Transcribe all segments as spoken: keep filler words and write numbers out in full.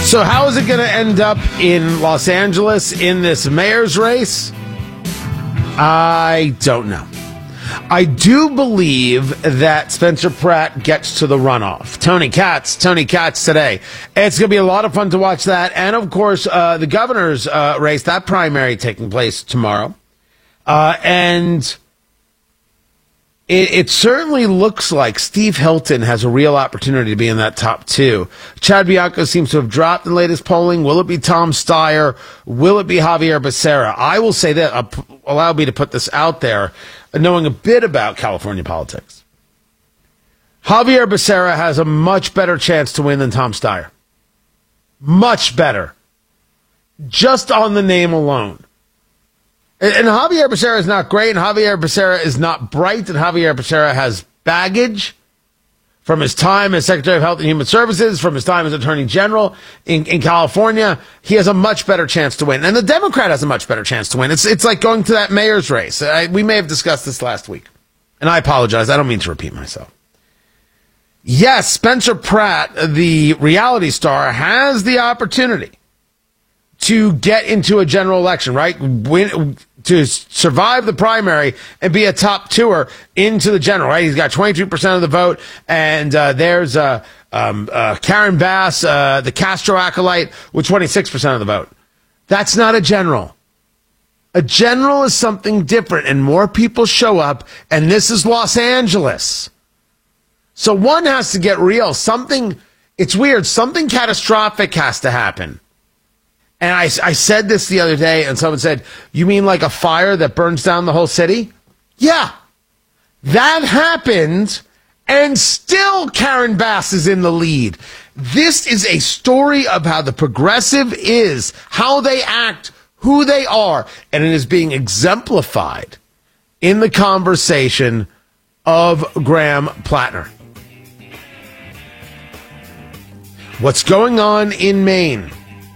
So how is it going to end up in Los Angeles in this mayor's race? I don't know. I do believe that Spencer Pratt gets to the runoff. Tony Katz, Tony Katz today. It's going to be a lot of fun to watch that. And, of course, uh, the governor's uh, race, that primary taking place tomorrow. Uh, and it, it certainly looks like Steve Hilton has a real opportunity to be in that top two. Chad Bianco seems to have dropped in latest polling. Will it be Tom Steyer? Will it be Javier Becerra? I will say that, uh, allow me to put this out there, knowing a bit about California politics. Javier Becerra has a much better chance to win than Tom Steyer. Much better. Just on the name alone. And, and Javier Becerra is not great, and Javier Becerra is not bright, and Javier Becerra has baggage from his time as Secretary of Health and Human Services, from his time as Attorney General in, in California. He has a much better chance to win. And the Democrat has a much better chance to win. It's it's like going to that mayor's race. I, we may have discussed this last week. And I apologize. I don't mean to repeat myself. Yes, Spencer Pratt, the reality star, has the opportunity to get into a general election, right? Win, to survive the primary and be a top twoer into the general, right? He's got twenty-two percent of the vote, and uh, there's uh, um, uh, Karen Bass, uh, the Castro acolyte, with twenty-six percent of the vote. That's not a general. A general is something different, and more people show up, and this is Los Angeles. So one has to get real. Something, it's weird, something catastrophic has to happen. And I, I said this the other day, and someone said, you mean like a fire that burns down the whole city? Yeah. That happened, and still Karen Bass is in the lead. This is a story of how the progressive is, how they act, who they are, and it is being exemplified in the conversation of Graham Plattner. What's going on in Maine?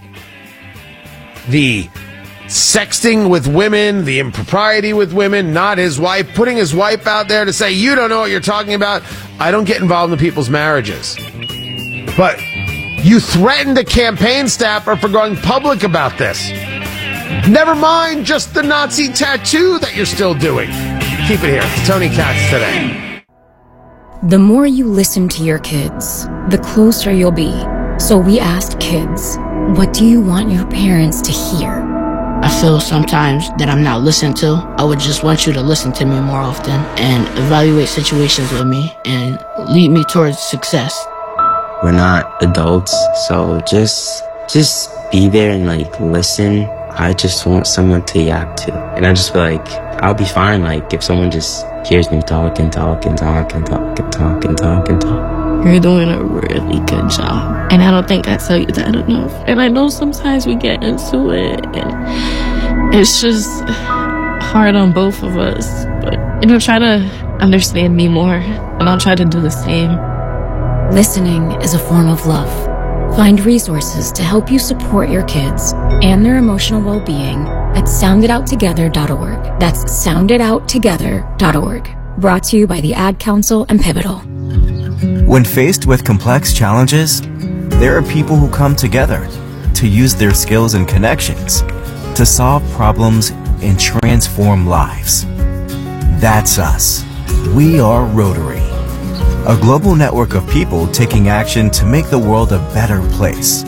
The sexting with women, the impropriety with women, not his wife, putting his wife out there to say, you don't know what you're talking about. I don't get involved in people's marriages. But you threatened a campaign staffer for going public about this. Never mind just the Nazi tattoo that you're still doing. Keep it here. It's Tony Katz today. The more you listen to your kids, the closer you'll be. So we asked kids, what do you want your parents to hear? I feel sometimes that I'm not listened to. I would just want you to listen to me more often and evaluate situations with me and lead me towards success. We're not adults, so just just be there and like listen. I just want someone to yap to. And I just feel like I'll be fine like if someone just hears me talk and talk and talk and talk and talk and talk and talk. You're doing a really good job. And I don't think I tell you that enough. And I know sometimes we get into it and it's just hard on both of us. But, you know, try to understand me more and I'll try to do the same. Listening is a form of love. Find resources to help you support your kids and their emotional well-being at sound it out together dot org. That's sound it out together dot org. Brought to you by the Ad Council and Pivotal. When faced with complex challenges, there are people who come together to use their skills and connections to solve problems and transform lives. That's us. We are Rotary, a global network of people taking action to make the world a better place.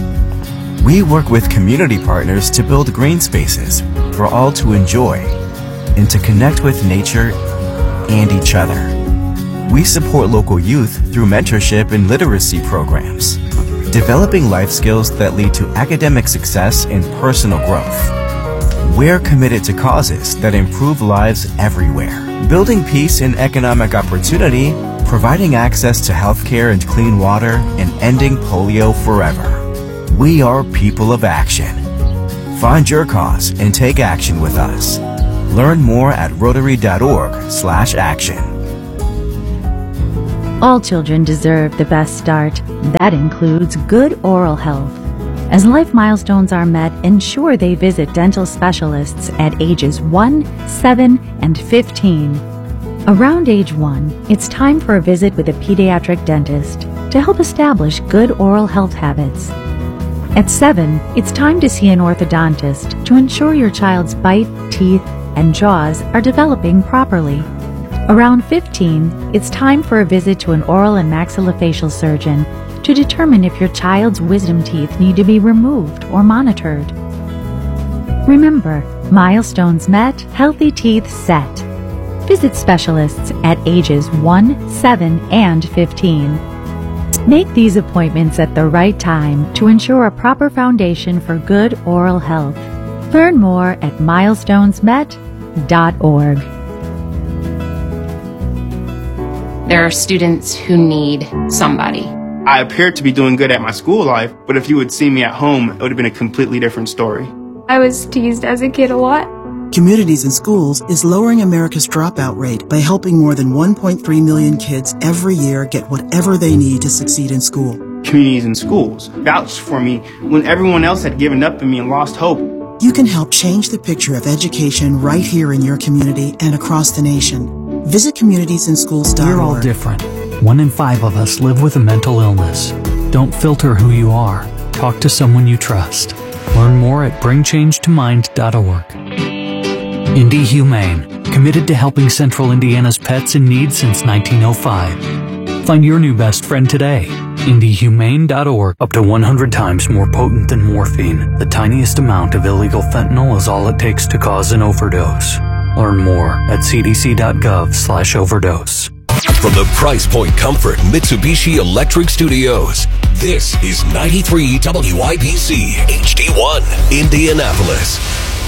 We work with community partners to build green spaces for all to enjoy and to connect with nature and each other. We support local youth through mentorship and literacy programs, developing life skills that lead to academic success and personal growth. We're committed to causes that improve lives everywhere, building peace and economic opportunity, providing access to healthcare and clean water, and ending polio forever. We are people of action. Find your cause and take action with us. Learn more at rotary dot org slash action. All children deserve the best start. That includes good oral health. As life milestones are met, ensure they visit dental specialists at ages one, seven, and fifteen. Around age one, it's time for a visit with a pediatric dentist to help establish good oral health habits. At seven, it's time to see an orthodontist to ensure your child's bite, teeth, and jaws are developing properly. Around fifteen, it's time for a visit to an oral and maxillofacial surgeon to determine if your child's wisdom teeth need to be removed or monitored. Remember, milestones met, healthy teeth set. Visit specialists at ages one, seven, and fifteen. Make these appointments at the right time to ensure a proper foundation for good oral health. Learn more at milestones met dot org. There are students who need somebody. I appeared to be doing good at my school life, but if you had seen me at home, it would have been a completely different story. I was teased as a kid a lot. Communities in Schools is lowering America's dropout rate by helping more than one point three million kids every year get whatever they need to succeed in school. Communities in Schools vouched for me when everyone else had given up on me and lost hope. You can help change the picture of education right here in your community and across the nation. Visit communities in schools dot org. We're all different. One in five of us live with a mental illness. Don't filter who you are. Talk to someone you trust. Learn more at bring change to mind dot org. Indy Humane, committed to helping Central Indiana's pets in need since nineteen oh five. Find your new best friend today. Indy Humane dot org. Up to one hundred times more potent than morphine, the tiniest amount of illegal fentanyl is all it takes to cause an overdose. Learn more at c d c dot gov slash overdose. From the Price Point Comfort Mitsubishi Electric Studios, this is ninety-three W I B C H D one, Indianapolis.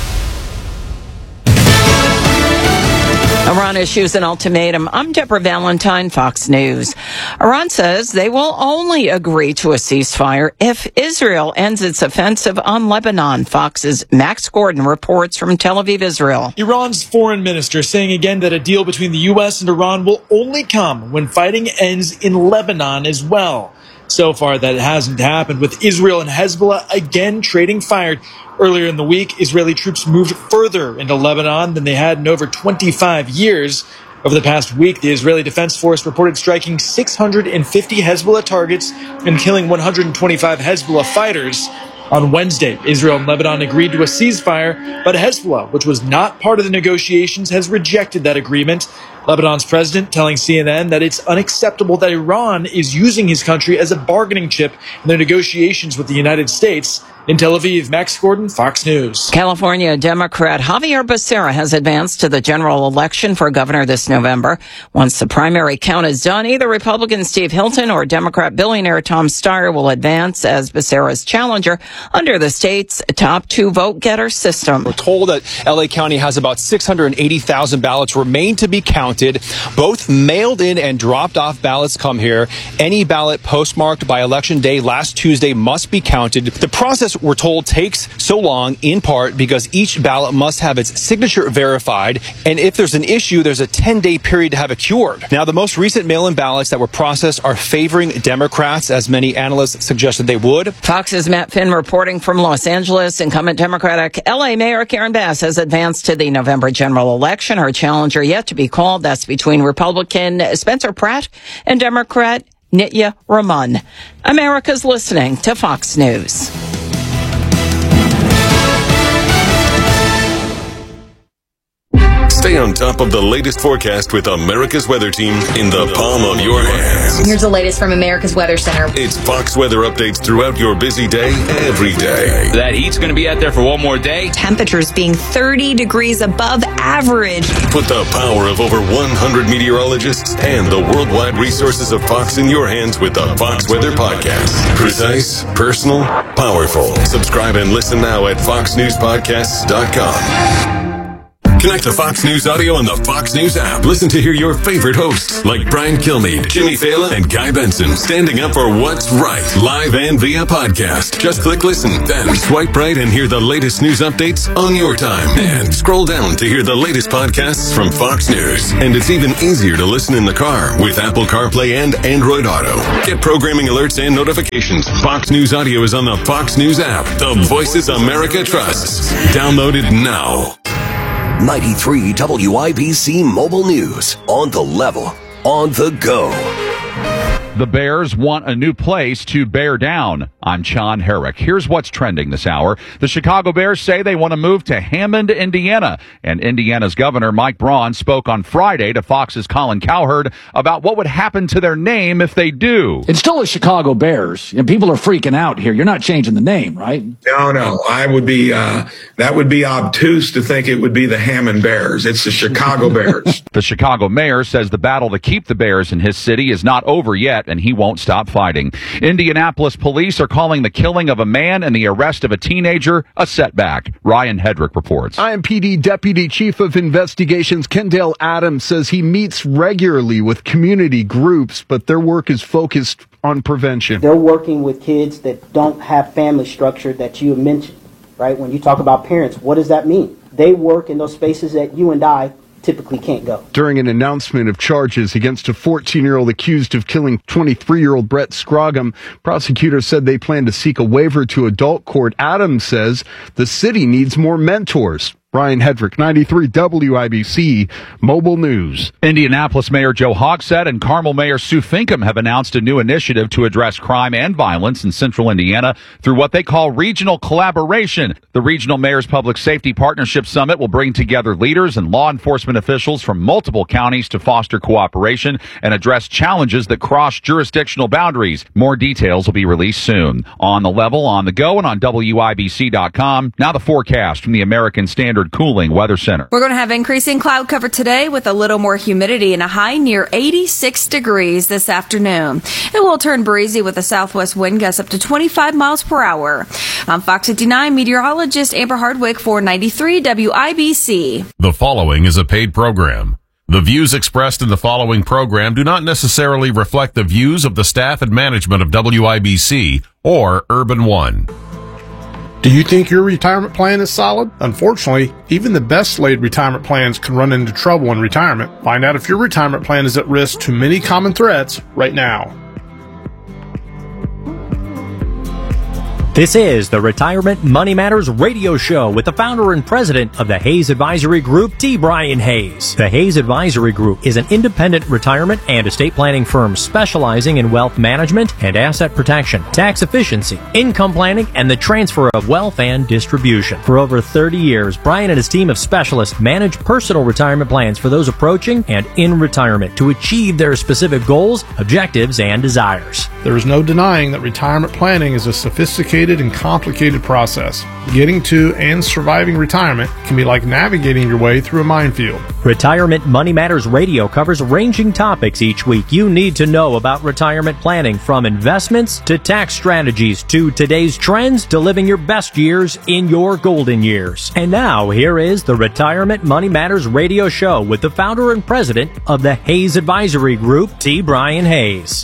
Iran issues an ultimatum. I'm Deborah Valentine, Fox News. Iran says they will only agree to a ceasefire if Israel ends its offensive on Lebanon. Fox's Max Gordon reports from Tel Aviv, Israel. Iran's foreign minister saying again that a deal between the U S and Iran will only come when fighting ends in Lebanon as well. So far, that hasn't happened, with Israel and Hezbollah again trading fire. Earlier in the week, Israeli troops moved further into Lebanon than they had in over twenty-five years. Over the past week, the Israeli Defense Force reported striking six hundred fifty Hezbollah targets and killing one hundred twenty-five Hezbollah fighters. On Wednesday, Israel and Lebanon agreed to a ceasefire, but Hezbollah, which was not part of the negotiations, has rejected that agreement. Lebanon's president telling C N N that it's unacceptable that Iran is using his country as a bargaining chip in their negotiations with the United States. In Tel Aviv, Max Gordon, Fox News. California Democrat Javier Becerra has advanced to the general election for governor this November. Once the primary count is done, either Republican Steve Hilton or Democrat billionaire Tom Steyer will advance as Becerra's challenger under the state's top two vote-getter system. We're told that L A County has about six hundred eighty thousand ballots remain to be counted. Both mailed in and dropped off ballots come here. Any ballot postmarked by Election Day last Tuesday must be counted. The process, we're told, takes so long in part because each ballot must have its signature verified, and if there's an issue, there's a ten-day period to have it cured. Now, the most recent mail-in ballots that were processed are favoring Democrats, as many analysts suggested they would. Fox's Matt Finn reporting from Los Angeles. Incumbent Democratic L A Mayor Karen Bass has advanced to the November general election. Her challenger yet to be called. That's between Republican Spencer Pratt and Democrat Nitya Raman. America's listening to Fox News. Stay on top of the latest forecast with America's Weather Team in the palm of your hands. Here's the latest from America's Weather Center. It's Fox weather updates throughout your busy day, every day. That heat's going to be out there for one more day. Temperatures being thirty degrees above average. Put the power of over one hundred meteorologists and the worldwide resources of Fox in your hands with the Fox Weather Podcast. Precise, personal, powerful. Subscribe and listen now at fox news podcasts dot com. Connect to Fox News Audio on the Fox News app. Listen to hear your favorite hosts like Brian Kilmeade, Jimmy Fallon, and Guy Benson standing up for what's right, live and via podcast. Just click listen, then swipe right and hear the latest news updates on your time. And scroll down to hear the latest podcasts from Fox News. And it's even easier to listen in the car with Apple CarPlay and Android Auto. Get programming alerts and notifications. Fox News Audio is on the Fox News app. The voices America trusts. Download it now. ninety-three W I B C Mobile News. On the level. On the go. The Bears want a new place to bear down. I'm John Herrick. Here's what's trending this hour. The Chicago Bears say they want to move to Hammond, Indiana. And Indiana's Governor Mike Braun spoke on Friday to Fox's Colin Cowherd about what would happen to their name if they do. It's still the Chicago Bears. And people are freaking out here. You're not changing the name, right? No, no. I would be, uh, that would be obtuse to think it would be the Hammond Bears. It's the Chicago Bears. The Chicago mayor says the battle to keep the Bears in his city is not over yet, and he won't stop fighting. Indianapolis police are calling the killing of a man and the arrest of a teenager a setback. Ryan Hedrick reports. I M P D Deputy Chief of Investigations Kendall Adams says he meets regularly with community groups, but their work is focused on prevention. They're working with kids that don't have family structure that you mentioned, right? When you talk about parents, what does that mean? They work in those spaces that you and I typically can't go. During an announcement of charges against a fourteen-year-old accused of killing twenty-three-year-old Brett Scroggum, prosecutors said they plan to seek a waiver to adult court. Adams says the city needs more mentors. Ryan Hedrick, ninety-three W I B C Mobile News. Indianapolis Mayor Joe Hogsett and Carmel Mayor Sue Finkham have announced a new initiative to address crime and violence in central Indiana through what they call regional collaboration. The Regional Mayors Public Safety Partnership Summit will bring together leaders and law enforcement officials from multiple counties to foster cooperation and address challenges that cross jurisdictional boundaries. More details will be released soon. On the Level, on the go, and on W I B C dot com. Now the forecast from the American Standard Cooling Weather Center. We're going to have increasing cloud cover today with a little more humidity and a high near eighty-six degrees this afternoon. It will turn breezy with a southwest wind gust up to twenty-five miles per hour. I'm Fox fifty-nine meteorologist Amber Hardwick for ninety-three W I B C. The following is a paid program. The views expressed in the following program do not necessarily reflect the views of the staff and management of W I B C or Urban One. Do you think your retirement plan is solid? Unfortunately, even the best laid retirement plans can run into trouble in retirement. Find out if your retirement plan is at risk to many common threats right now. This is the Retirement Money Matters radio show with the founder and president of the Hayes Advisory Group, T. Brian Hayes. The Hayes Advisory Group is an independent retirement and estate planning firm specializing in wealth management and asset protection, tax efficiency, income planning, and the transfer of wealth and distribution. For over thirty years, Brian and his team of specialists manage personal retirement plans for those approaching and in retirement to achieve their specific goals, objectives, and desires. There is no denying that retirement planning is a sophisticated and complicated process. Getting to and surviving retirement can be like navigating your way through a minefield. Retirement Money Matters Radio covers ranging topics each week you need to know about retirement planning, from investments to tax strategies to today's trends to living your best years in your golden years. And now, here is the Retirement Money Matters Radio show with the founder and president of the Hayes Advisory Group, T. Brian Hayes.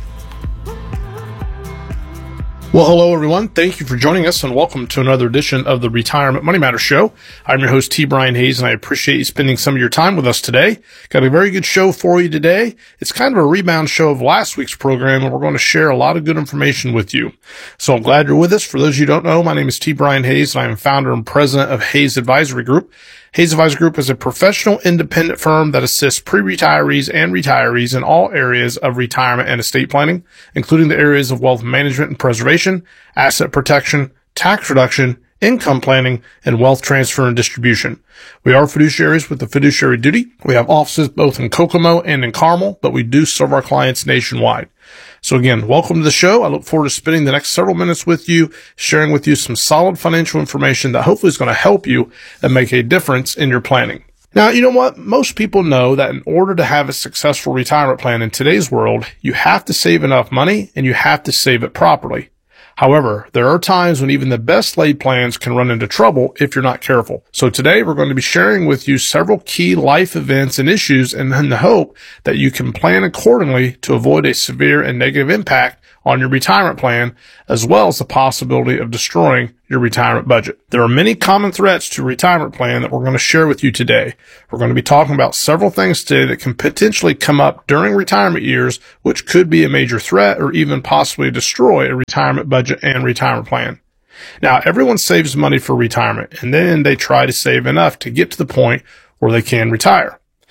Well, hello, everyone. Thank you for joining us, and welcome to another edition of the Retirement Money Matters Show. I'm your host, T. Brian Hayes, and I appreciate you spending some of your time with us today. Got a very good show for you today. It's kind of a rebound show of last week's program, and we're going to share a lot of good information with you. So I'm glad you're with us. For those of you who don't know, my name is T. Brian Hayes, and I am founder and president of Hayes Advisory Group. Hayes Advisory Group is a professional independent firm that assists pre-retirees and retirees in all areas of retirement and estate planning, including the areas of wealth management and preservation, asset protection, tax reduction, income planning, and wealth transfer and distribution. We are fiduciaries with the fiduciary duty. We have offices both in Kokomo and in Carmel, but we do serve our clients nationwide. So again, welcome to the show. I look forward to spending the next several minutes with you, sharing with you some solid financial information that hopefully is going to help you and make a difference in your planning. Now, you know what? Most people know that in order to have a successful retirement plan in today's world, you have to save enough money and you have to save it properly. However, there are times when even the best laid plans can run into trouble if you're not careful. So today we're going to be sharing with you several key life events and issues in the hope that you can plan accordingly to avoid a severe and negative impact on your retirement plan, as well as the possibility of destroying your retirement budget. There are many common threats to a retirement plan that we're going to share with you today. We're going to be talking about several things today that can potentially come up during retirement years, which could be a major threat or even possibly destroy a retirement budget and retirement plan. Now, everyone saves money for retirement, and then they try to save enough to get to the point where they can retire.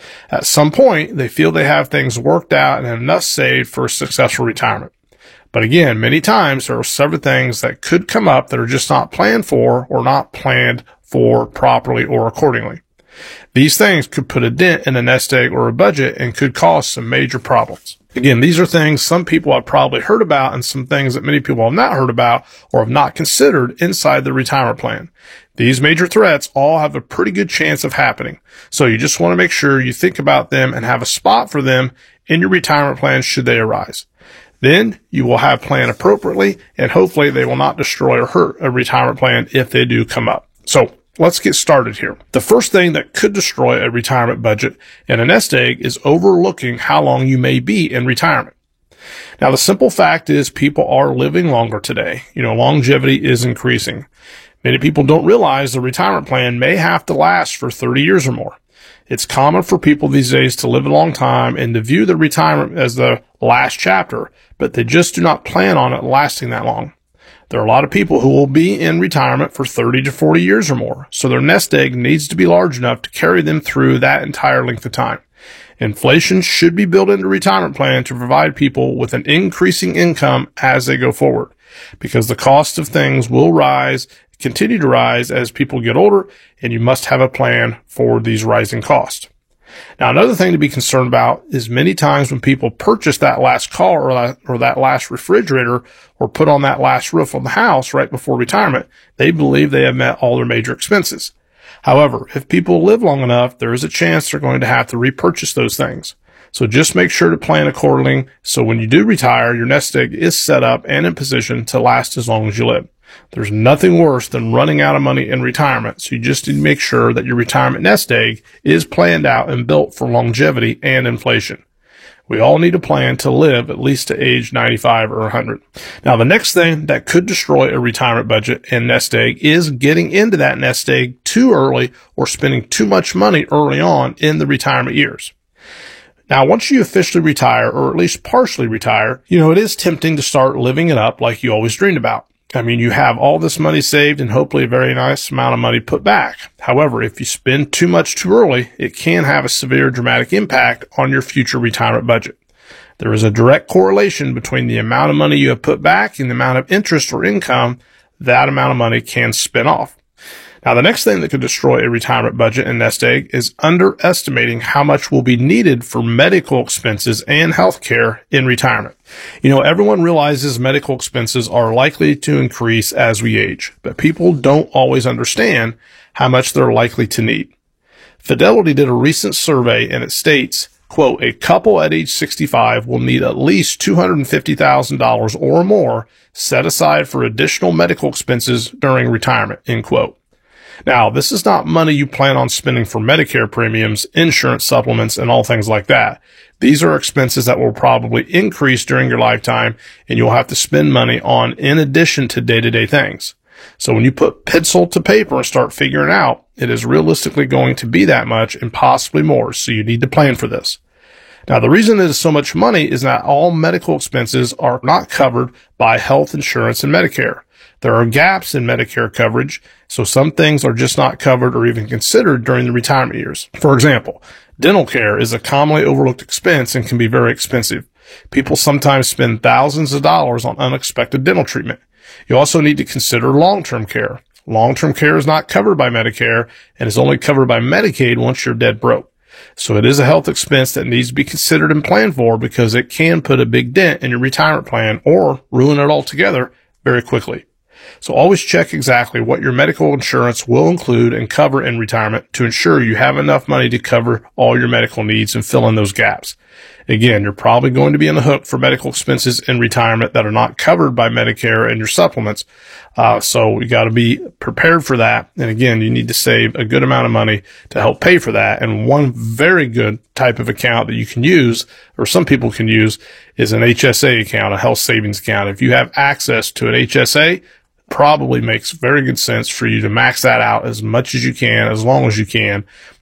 At some point, they feel they have things worked out and have enough saved for a successful retirement. But again, many times there are several things that could come up that are just not planned for or not planned for properly or accordingly. These things could put a dent in a nest egg or a budget and could cause some major problems. Again, these are things some people have probably heard about and some things that many people have not heard about or have not considered inside the retirement plan. These major threats all have a pretty good chance of happening. So you just want to make sure you think about them and have a spot for them in your retirement plan should they arise. Then you will have planned appropriately, and hopefully they will not destroy or hurt a retirement plan if they do come up. So let's get started here. The first thing that could destroy a retirement budget and a nest egg is overlooking how long you may be in retirement. Now, the simple fact is people are living longer today. You know, longevity is increasing. Many people don't realize the retirement plan may have to last for thirty years or more. It's common for people these days to live a long time and to view the retirement as the last chapter, but they just do not plan on it lasting that long. There are a lot of people who will be in retirement for thirty to forty years or more, so their nest egg needs to be large enough to carry them through that entire length of time. Inflation should be built into a retirement plan to provide people with an increasing income as they go forward, because the cost of things will rise, continue to rise as people get older, and you must have a plan for these rising costs. Now, another thing to be concerned about is many times when people purchase that last car or that, or that last refrigerator or put on that last roof on the house right before retirement, they believe they have met all their major expenses. However, if people live long enough, there is a chance they're going to have to repurchase those things. So just make sure to plan accordingly so when you do retire, your nest egg is set up and in position to last as long as you live. There's nothing worse than running out of money in retirement, so you just need to make sure that your retirement nest egg is planned out and built for longevity and inflation. We all need a plan to live at least to age ninety-five or one hundred. Now, the next thing that could destroy a retirement budget and nest egg is getting into that nest egg too early or spending too much money early on in the retirement years. Now, once you officially retire, or at least partially retire, you know, it is tempting to start living it up like you always dreamed about. I mean, you have all this money saved and hopefully a very nice amount of money put back. However, if you spend too much too early, it can have a severe dramatic impact on your future retirement budget. There is a direct correlation between the amount of money you have put back and the amount of interest or income that amount of money can spin off. Now, the next thing that could destroy a retirement budget and nest egg is underestimating how much will be needed for medical expenses and health care in retirement. You know, everyone realizes medical expenses are likely to increase as we age, but people don't always understand how much they're likely to need. Fidelity did a recent survey and it states, quote, a couple at age sixty-five will need at least two hundred fifty thousand dollars or more set aside for additional medical expenses during retirement, end quote. Now, this is not money you plan on spending for Medicare premiums, insurance supplements, and all things like that. These are expenses that will probably increase during your lifetime, and you'll have to spend money on in addition to day-to-day things. So when you put pencil to paper and start figuring out, it is realistically going to be that much and possibly more, so you need to plan for this. Now, the reason it is so much money is that all medical expenses are not covered by health insurance and Medicare. There are gaps in Medicare coverage, so some things are just not covered or even considered during the retirement years. For example, dental care is a commonly overlooked expense and can be very expensive. People sometimes spend thousands of dollars on unexpected dental treatment. You also need to consider long-term care. Long-term care is not covered by Medicare and is only covered by Medicaid once you're dead broke. So it is a health expense that needs to be considered and planned for because it can put a big dent in your retirement plan or ruin it altogether very quickly. So always check exactly what your medical insurance will include and cover in retirement to ensure you have enough money to cover all your medical needs and fill in those gaps. Again, you're probably going to be on the hook for medical expenses in retirement that are not covered by Medicare and your supplements. Uh, so you got to be prepared for that. And again, you need to save a good amount of money to help pay for that. And one very good type of account that you can use, or some people can use, is an H S A account, a health savings account. If you have access to an H S A, probably makes very good sense for you to max that out as much as you can, as long as you can,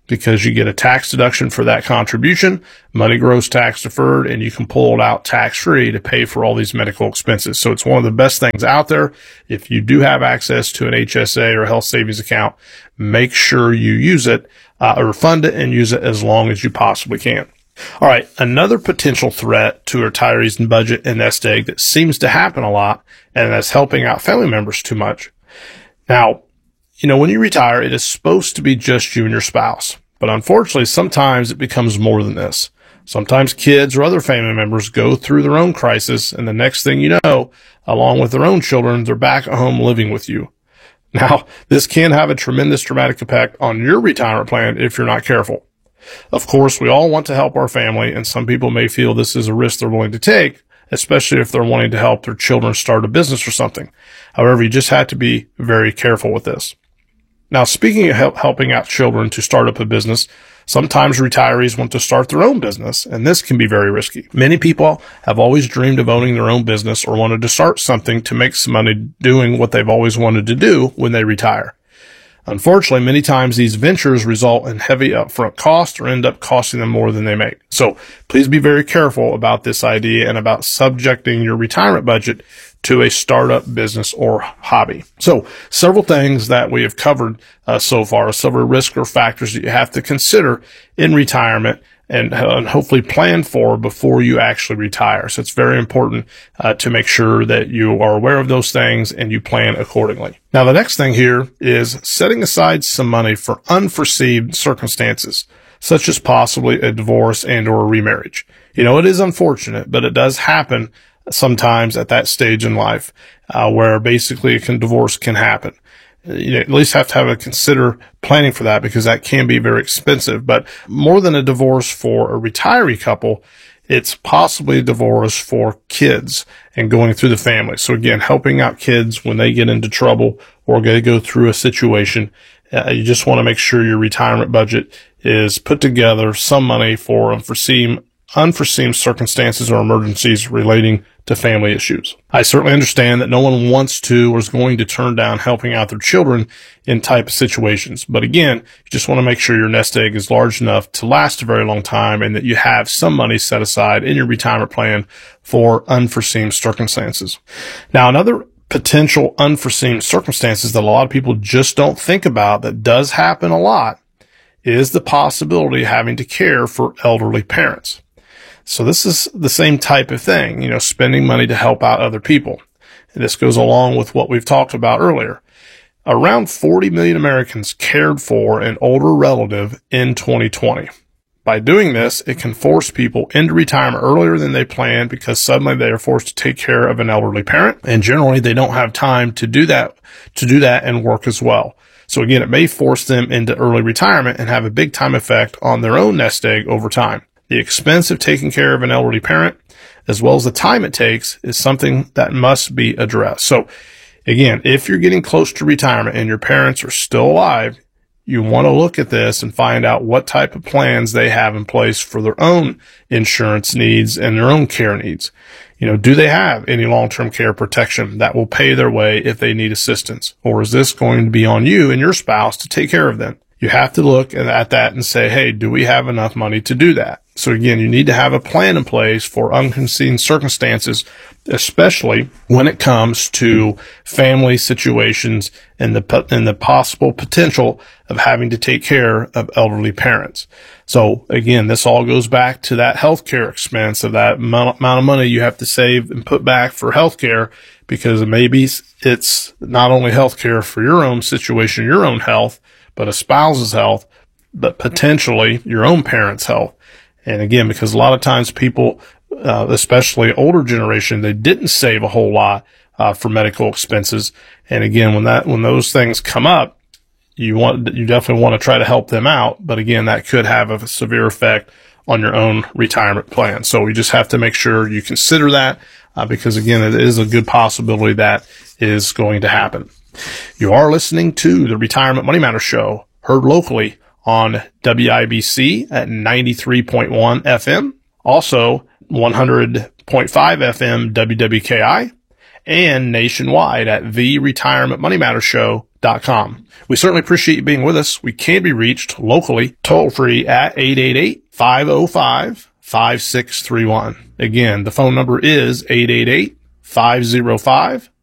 because you get a tax deduction for that contribution, money grows tax deferred, and you can pull it out tax free to pay for all these medical expenses. So it's one of the best things out there. If you do have access to an H S A or a health savings account, make sure you use it uh, or fund it and use it as long as you possibly can. All right, another potential threat to retirees' budget and nest egg that seems to happen a lot, and that's helping out family members too much. Now, you know, when you retire, it is supposed to be just you and your spouse. But unfortunately, sometimes it becomes more than this. Sometimes kids or other family members go through their own crisis, and the next thing you know, along with their own children, they're back at home living with you. Now, this can have a tremendous dramatic effect on your retirement plan if you're not careful. Of course, we all want to help our family, and some people may feel this is a risk they're willing to take, especially if they're wanting to help their children start a business or something. However, you just have to be very careful with this. Now, speaking of help, helping out children to start up a business, sometimes retirees want to start their own business, and this can be very risky. Many people have always dreamed of owning their own business or wanted to start something to make some money doing what they've always wanted to do when they retire. Unfortunately, many times these ventures result in heavy upfront costs or end up costing them more than they make. So please be very careful about this idea and about subjecting your retirement budget to a startup business or hobby. So several things that we have covered uh, so far, several risk or factors that you have to consider in retirement and, uh, and hopefully plan for before you actually retire. So it's very important uh, to make sure that you are aware of those things and you plan accordingly. Now, the next thing here is setting aside some money for unforeseen circumstances, such as possibly a divorce and or a remarriage. You know, it is unfortunate, but it does happen sometimes at that stage in life uh, where basically a can, divorce can happen. You at least have to have a consider planning for that because that can be very expensive. But more than a divorce for a retiree couple, it's possibly a divorce for kids and going through the family. So again, helping out kids when they get into trouble or they go through a situation, uh, you just want to make sure your retirement budget is put together some money for unforeseen unforeseen circumstances or emergencies relating to family issues. I certainly understand that no one wants to or is going to turn down helping out their children in type of situations. But again, you just want to make sure your nest egg is large enough to last a very long time and that you have some money set aside in your retirement plan for unforeseen circumstances. Now, another potential unforeseen circumstances that a lot of people just don't think about that does happen a lot is the possibility of having to care for elderly parents. So this is the same type of thing, you know, spending money to help out other people. And this goes along with what we've talked about earlier. Around forty million Americans cared for an older relative in twenty twenty. By doing this, it can force people into retirement earlier than they planned because suddenly they are forced to take care of an elderly parent. And generally they don't have time to do that, to do that and work as well. So again, it may force them into early retirement and have a big time effect on their own nest egg over time. The expense of taking care of an elderly parent, as well as the time it takes, is something that must be addressed. So again, if you're getting close to retirement and your parents are still alive, you want to look at this and find out what type of plans they have in place for their own insurance needs and their own care needs. You know, do they have any long-term care protection that will pay their way if they need assistance? Or is this going to be on you and your spouse to take care of them? You have to look at that and say, hey, do we have enough money to do that? So again, you need to have a plan in place for unforeseen circumstances, especially when it comes to family situations and the, and the possible potential of having to take care of elderly parents. So again, this all goes back to that healthcare expense of that amount of money you have to save and put back for healthcare, because maybe it's not only healthcare for your own situation, your own health, but a spouse's health, but potentially your own parents' health. And again, because a lot of times people, uh, especially older generation, they didn't save a whole lot uh, for medical expenses. And again, when that when those things come up, you want you definitely want to try to help them out. But again, that could have a severe effect on your own retirement plan. So you just have to make sure you consider that uh, because again, it is a good possibility that is going to happen. You are listening to the Retirement Money Matters Show, heard locally on W I B C at ninety-three point one F M, also one hundred point five F M W W K I, and nationwide at the retirement money matter show dot com. We certainly appreciate you being with us. We can be reached locally, toll free at eight eight eight, five oh five, five six three one. Again, the phone number is eight eight eight, five oh five,